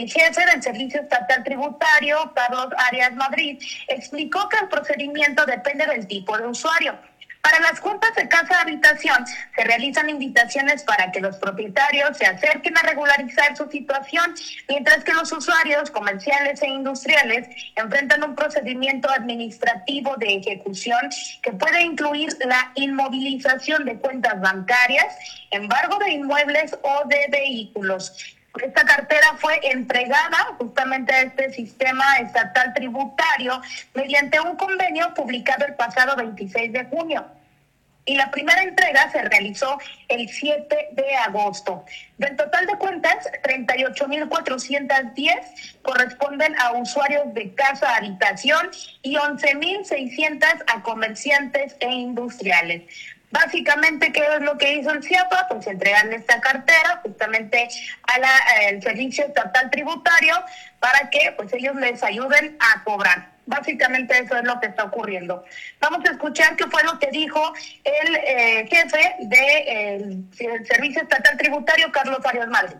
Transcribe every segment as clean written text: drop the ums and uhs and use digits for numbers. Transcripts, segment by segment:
El jefe del Servicio Estatal Tributario, Carlos Arias Madrid, explicó que el procedimiento depende del tipo de usuario. Para las cuentas de casa habitación se realizan invitaciones para que los propietarios se acerquen a regularizar su situación, mientras que los usuarios comerciales e industriales enfrentan un procedimiento administrativo de ejecución que puede incluir la inmovilización de cuentas bancarias, embargo de inmuebles o de vehículos. Esta cartera fue entregada justamente a este sistema estatal tributario mediante un convenio publicado el pasado 26 de junio. Y la primera entrega se realizó el 7 de agosto. Del total de cuentas, 38,410 corresponden a usuarios de casa habitación y 11,600 a comerciantes e industriales. Básicamente, ¿qué es lo que hizo el CIAPA? Pues entregarle esta cartera justamente al Servicio Estatal Tributario para que pues ellos les ayuden a cobrar. Básicamente eso es lo que está ocurriendo. Vamos a escuchar qué fue lo que dijo el jefe del Servicio Estatal Tributario, Carlos Arias Madrid.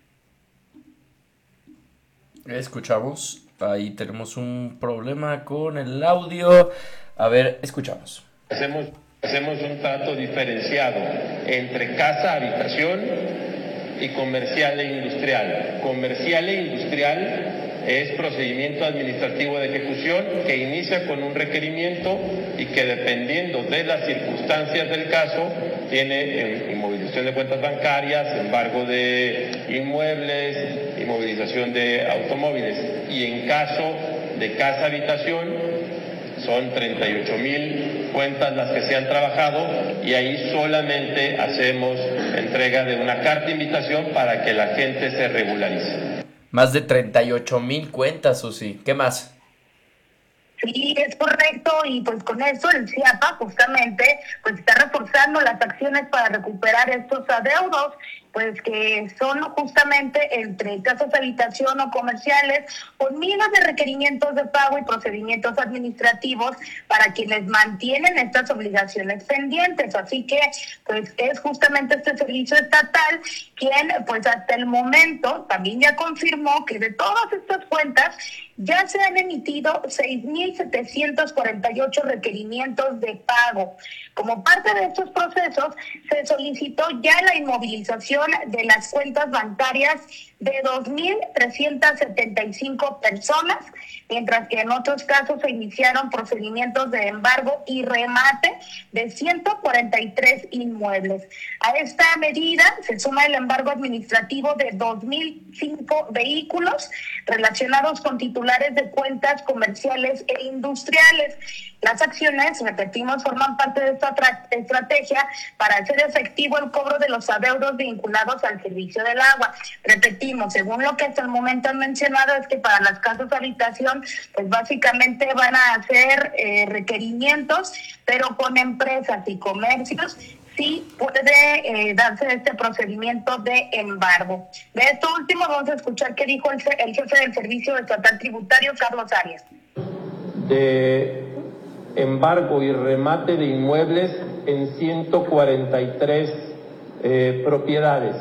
Escuchamos, ahí tenemos un problema con el audio. A ver, escuchamos. Hacemos un trato diferenciado entre casa, habitación y comercial e industrial. Comercial e industrial es procedimiento administrativo de ejecución que inicia con un requerimiento y que dependiendo de las circunstancias del caso tiene inmovilización de cuentas bancarias, embargo de inmuebles, inmovilización de automóviles. Y en caso de casa habitación son 38,000 cuentas las que se han trabajado y ahí solamente hacemos entrega de una carta de invitación para que la gente se regularice. Más de 38,000 cuentas, Susi. ¿Qué más? Sí, es correcto, y pues con eso el CIAPA justamente pues está reforzando las acciones para recuperar estos adeudos, pues que son justamente entre casas de habitación o comerciales, con miles de requerimientos de pago y procedimientos administrativos para quienes mantienen estas obligaciones pendientes. Así que pues es justamente este servicio estatal quien pues hasta el momento también ya confirmó que de todas estas cuentas ya se han emitido 6,748 requerimientos de pago. Como parte de estos procesos, se solicitó ya la inmovilización de las cuentas bancarias de 2,375 personas, mientras que en otros casos se iniciaron procedimientos de embargo y remate de 143 inmuebles. A esta medida se suma el embargo administrativo de 2,005 vehículos relacionados con titulares de cuentas comerciales e industriales. Las acciones, repetimos, forman parte de esta estrategia para hacer efectivo el cobro de los adeudos vinculados al servicio del agua. Repetimos, según lo que hasta el momento han mencionado, es que para las casas de habitación, pues básicamente van a hacer requerimientos, pero con empresas y comercios sí puede darse este procedimiento de embargo. De esto último vamos a escuchar qué dijo el jefe del Servicio Estatal Tributario, Carlos Arias. De embargo y remate de inmuebles en 143 propiedades.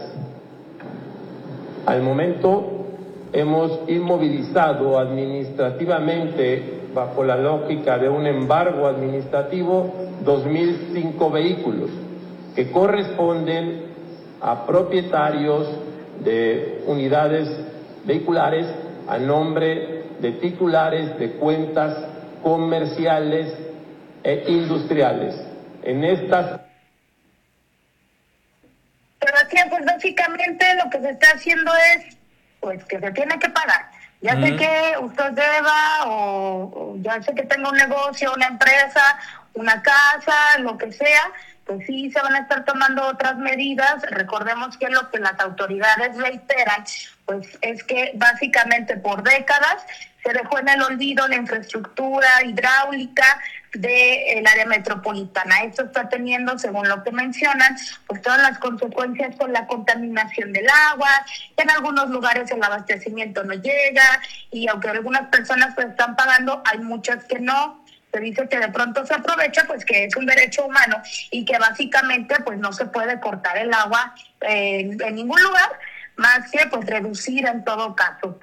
Al momento hemos inmovilizado administrativamente, bajo la lógica de un embargo administrativo, 2,005 vehículos que corresponden a propietarios de unidades vehiculares a nombre de titulares de cuentas comerciales e industriales. En estas... Pero aquí, pues básicamente lo que se está haciendo es pues que se tiene que pagar. Ya sé que usted deba o ya sé que tenga un negocio, una empresa, una casa, lo que sea, pues sí se van a estar tomando otras medidas. Recordemos que lo que las autoridades reiteran, pues es que básicamente por décadas se dejó en el olvido la infraestructura hidráulica del área metropolitana. Esto está teniendo, según lo que mencionan, pues todas las consecuencias con la contaminación del agua, que en algunos lugares el abastecimiento no llega, y aunque algunas personas pues están pagando, hay muchas que no. Se dice que de pronto se aprovecha, pues que es un derecho humano y que básicamente pues no se puede cortar el agua en ningún lugar, más que pues reducir en todo caso.